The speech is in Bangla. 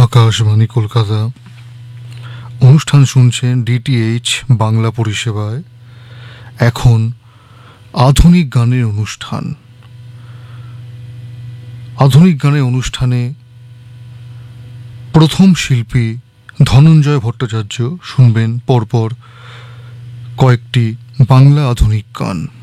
আকাশবাণী কলকাতা। অনুষ্ঠান শুনছেন ডিটিএইচ বাংলা পরিষেবায়। এখন আধুনিক গানের অনুষ্ঠান। আধুনিক গানের অনুষ্ঠানে প্রথম শিল্পী ধনঞ্জয় ভট্টাচার্য শুনবেন পরপর কয়েকটি বাংলা আধুনিক গান।